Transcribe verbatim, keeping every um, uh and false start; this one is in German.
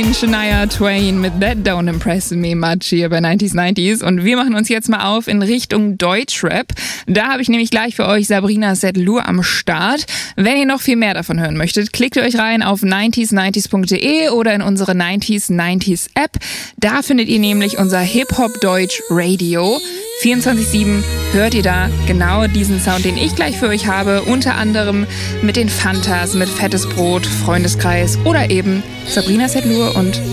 von Shania Twain mit That Don't Impress Me Much hier bei neunzig neunzig. Und wir machen uns jetzt mal auf in Richtung Deutschrap. Da habe ich nämlich gleich für euch Sabrina Setlur am Start. Wenn ihr noch viel mehr davon hören möchtet, klickt euch rein auf neunzig neunzig punkt de oder in unsere neunzig neunzig App. Da findet ihr nämlich unser Hip-Hop-Deutsch-Radio. vierundzwanzig sieben hört ihr da genau diesen Sound, den ich gleich für euch habe. Unter anderem mit den Fantas, mit Fettes Brot, Freundeskreis oder eben Sabrina Setlur und